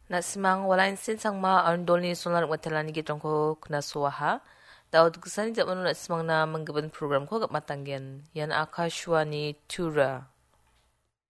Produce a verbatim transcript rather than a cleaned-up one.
Na simang wala insin sang ma arndol ni sonar ngatelani gitong ko kena suaha. Daud kesani jak manu na simang na menggaban program ko gap matanggen. Yan akashwani tura.